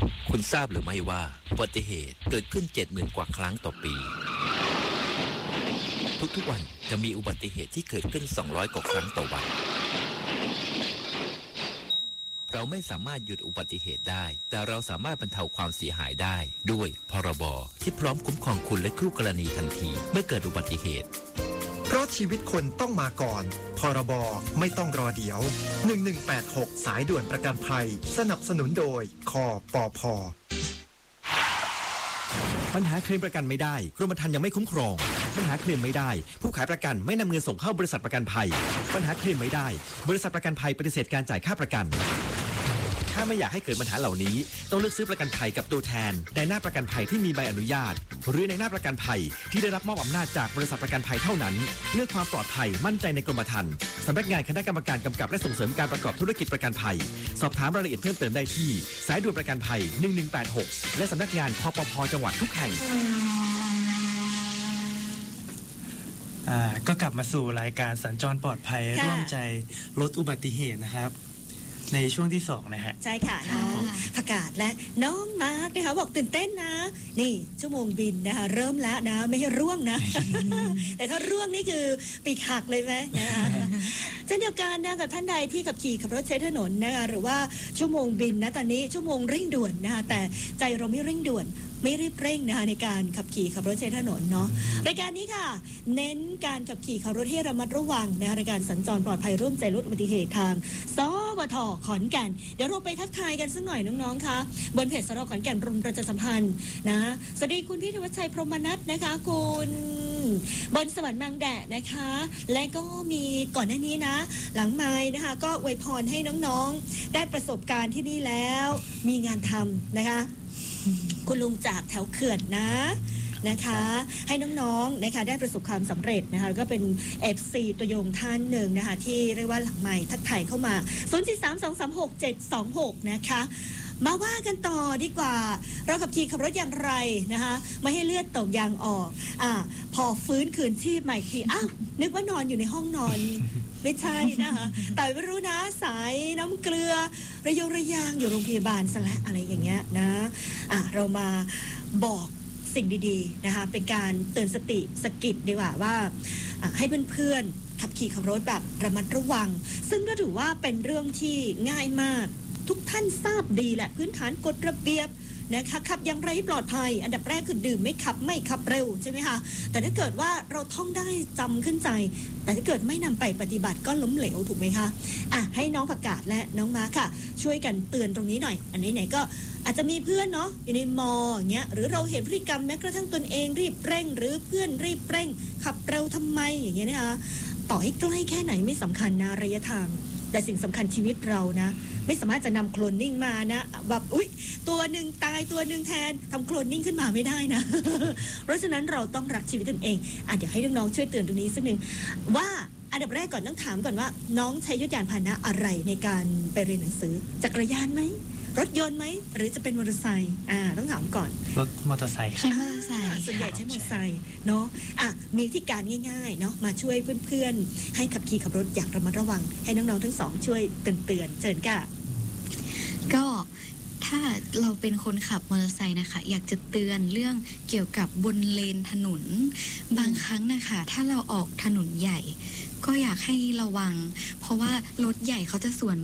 คุณทราบหรือไม่ว่าอุบัติเหตุเกิดขึ้น 70,000 กว่าครั้งต่อปีทุกๆวันจะมีอุบัติเหตุที่เกิดขึ้น200 กว่าครั้งต่อวันเราไม่สามารถหยุดอุบัติเหตุได้แต่เราสามารถบรรเทาความเสียหายได้ด้วยพรบที่พร้อมคุ้มครองคุณและคู่กรณีทันทีเมื่อเกิดอุบัติเหตุเพราะชีวิตคนต้องมาก่อนพรบไม่ต้องรอเดี๋ยว1186สายด่วนประกันภัยสนับสนุนโดยคปภ. ปัญหาเคลมประกันไม่ได้กรมธรรม์ยังไม่คุ้มครองปัญหาเคลมไม่ได้ผู้ขายประกันไม่นำเงินส่งเข้าบริษัทประกันภัยปัญหาเคลมไม่ได้บริษัทประกันภัยปฏิเสธการจ่ายค่าประกันถ้าไม่อยากให้เกิดปัญหาเหล่านี้ต้องเลือกซื้อประกันภัยกับตัวแทนในหน้าประกันภัยที่มีใบอนุญาตหรือในหน้าประกันภัยที่ได้รับมอบอำนาจจากบริษัทประกันภัยเท่านั้นเลือกความปลอดภัยมั่นใจในกรมธรรม์สำนักงานคณะกรรมการกำกับและส่งเสริมการประกอบธุรกิจประกันภัยสอบถามรายละเอียดเพิ่มเติมได้ที่สายด่วนประกันภัย1186และสำนักงานคปภ.จังหวัดทุกแห่งก็กลับมาสู่รายการสัญจรปลอดภัยร่วมใจลดอุบัติเหตุนะครับในช่วงที่2นะฮะใช่ค่ะน้องประกาศและน้องมาร์คนะคะบอกตื่นเต้นนะนี่ชั่วโมงบินนะคะเริ่มแล้วนะไม่ใช่ร่วงนะ แต่ถ้าร่วงนี่คือปีกหักเลยไหมนะคะเช่นเดียวกันนะกับท่านใดที่ขับรถใช้ถนนนะคะหรือว่าชั่วโมงบินนะตอนนี้ชั่วโมงเร่งด่วนนะคะแต่ใจเราไม่เร่งด่วนไม่รีบเร่งนะคะในการขับรถใช้ถนนเนาะรายการนี้ค่ะเน้นการขับรถให้ระมัดระวังนะคะในการสัญจรปลอดภัยร่วมใจลดอุบัติเหตุทางสวท.ขอนแก่นเดี๋ยวเราไปทักทายกันสักหน่อยน้องๆคะบนเพจสวท.ขอนแก่นรมประชาสัมพันธ์นะสวัสดีคุณพี่ธวัชชัยพรหมนัสนะคะคุณบนสวรรค์นางแดดนะคะและก็มีก่อนหน้านี้นะหลังไมค์นะคะก็อวยพรให้น้องๆได้ประสบการณ์ที่นี่แล้วมีงานทำนะคะคุณลุงจากแถวเขื่อนนะคะให้น้องๆนะคะได้ประสบความสำเร็จนะคะก็เป็น FC ตัวยงท่านหนึ่งนะคะที่เรียกว่าหลังใหม่ทักทายเข้ามา043236726นะคะมาว่ากันต่อดีกว่าเราขับรถอย่างไรนะคะไม่ให้เลือดตกยางออกพอฟื้นคืนชีพใหม่ทีอ้าวนึกว่านอนอยู่ในห้องนอนไม่ใช่นะคะแต่ไม่รู้นะสายน้ำเกลือระยางอยู่โรงพยาบาลซะแล้วอะไรอย่างเงี้ยนะเรามาบอกสิ่งดีๆนะคะเป็นการเตือนสติสกิดดีกว่าให้เพื่อนๆขับรถแบบระมัดระวังซึ่งก็ถือว่าเป็นเรื่องที่ง่ายมากทุกท่านทราบดีแหละพื้นฐานกฎระเบียบนะคะขับอย่างไรให้ปลอดภัยอันดับแรกคือดื่มไม่ขับเร็วใช่ไหมคะแต่ถ้าเกิดว่าเราท่องได้จำขึ้นใจแต่ถ้าเกิดไม่นำไปปฏิบัติก็ล้มเหลวถูกไหมคะให้น้องประกาศและน้องมาค่ะช่วยกันเตือนตรงนี้หน่อยอันไหนก็อาจจะมีเพื่อนเนาะอยู่ในมออย่างเงี้ยหรือเราเห็นพฤติกรรมแม้กระทั่งตนเองรีบเร่งหรือเพื่อนรีบเร่งขับเร็วทำไมอย่างเงี้ยนะคะต่อให้ใกล้แค่ไหนไม่สำคัญนะระยะทางแต่สิ่งสำคัญชีวิตเรานะไม่สามารถจะนำโคลนนิ่งมานะแบบอุ๊ยตัวหนึ่งตายตัวหนึ่งแทนทำโคลนนิ่งขึ้นมาไม่ได้นะ เพราะฉะนั้นเราต้องรักชีวิตตนเองเดี๋ยวให้น้องๆช่วยเตือนตรงนี้สักหนึ่งว่าอันดับแรกก่อนต้องถามก่อนว่าน้องใช้ยานพาหนะอะไรในการไปเรียนหนังสือจักรยานไหมรถยนต์ไหมหรือจะเป็นมอเตอร์ไซค์ต้องถามก่อนรถมอเตอร์ไซค์ใช้มอเตอร์ไซค์ส่วนใหญ่ใช้มอเตอร์ไซค์เนาะมีวิธีการง่ายๆเนาะมาช่วยเพื่อนๆให้ขับรถอย่างระมัดระวังให้น้องๆทั้งสองช่วยเตือนเชิญค่ะก็ถ้าเราเป็นคนขับมอเตอร์ไซค์นะคะอยากจะเตือนเรื่องเกี่ยวกับบนเลนถนนบางครั้งนะคะถ้าเราออกถนนใหญ่ก็อยากให้ระวังเพราะว่ารถใหญ่เขาจะสวน